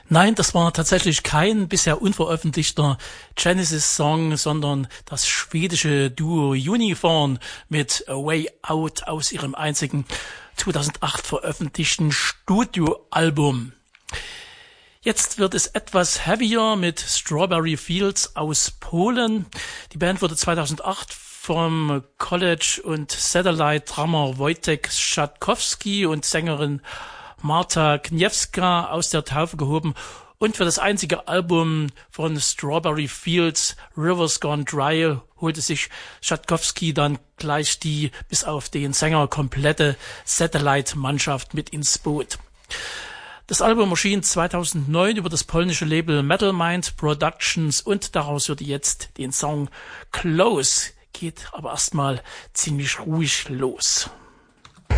Nein, das war tatsächlich kein bisher unveröffentlichter Genesis-Song, sondern das schwedische Duo Unicorn mit A Way Out aus ihrem einzigen 2008 veröffentlichten Studioalbum. Jetzt wird es etwas heavier mit Strawberry Fields aus Polen. Die Band wurde 2008 vom College- und Satellite-Drummer Wojtek Schatkowski und Sängerin Marta Kniewska aus der Taufe gehoben und für das einzige Album von Strawberry Fields, Rivers Gone Dry, holte sich Schatkowski dann gleich die bis auf den Sänger komplette Satellite-Mannschaft mit ins Boot. Das Album erschien 2009 über das polnische Label Metal Mind Productions und daraus hört ihr jetzt den Song Close. Geht aber erstmal ziemlich ruhig los.